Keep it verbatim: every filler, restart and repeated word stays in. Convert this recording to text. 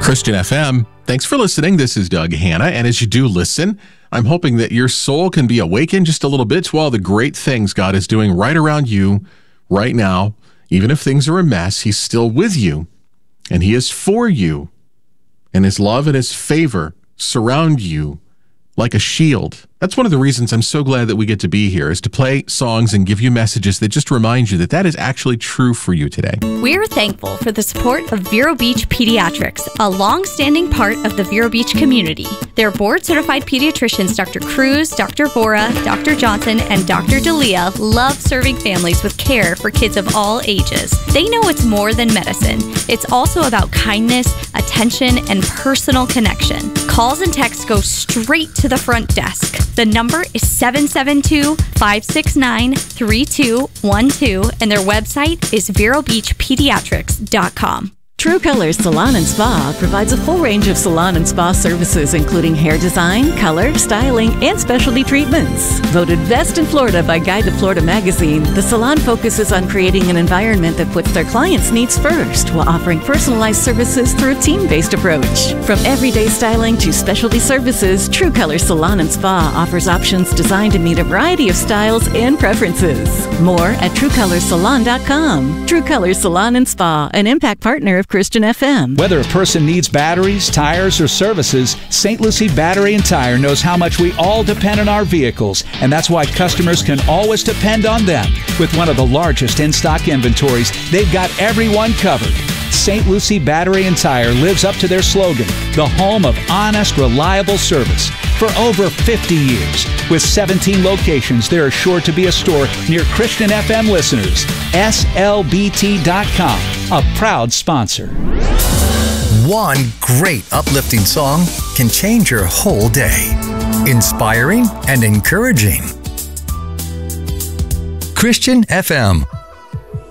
Christian F M. Thanks for listening. This is Doug Hanna. And as you do listen, I'm hoping that your soul can be awakened just a little bit to all the great things God is doing right around you right now. Even if things are a mess, He's still with you and He is for you. And His love and His favor surround you like a shield. That's one of the reasons I'm so glad that we get to be here, is to play songs and give you messages that just remind you that that is actually true for you today. We're thankful for the support of Vero Beach Pediatrics, a long-standing part of the Vero Beach community. Their board-certified pediatricians, Doctor Cruz, Doctor Vora, Doctor Johnson, and Doctor D'Elia, love serving families with care for kids of all ages. They know it's more than medicine. It's also about kindness, attention, and personal connection. Calls and texts go straight to the front desk. The number is seven seven two, five six nine, three two one two, and their website is vero beach pediatrics dot com. True Colors Salon and Spa provides a full range of salon and spa services, including hair design, color, styling, and specialty treatments. Voted best in Florida by Guide to Florida magazine, the salon focuses on creating an environment that puts their clients' needs first while offering personalized services through a team-based approach. From everyday styling to specialty services, True Colors Salon and Spa offers options designed to meet a variety of styles and preferences. More at true colors salon dot com. True Colors Salon and Spa, an impact partner of Christian F M. Whether a person needs batteries, tires, or services, Saint Lucie Battery and Tire knows how much we all depend on our vehicles, and that's why customers can always depend on them. With one of the largest in-stock inventories, they've got everyone covered. Saint Lucie Battery and Tire lives up to their slogan, the home of honest, reliable service. For over fifty years, with seventeen locations, there is sure to be a store near Christian F M listeners. S L B T dot com, a proud sponsor. One great uplifting song can change your whole day. Inspiring and encouraging. Christian F M.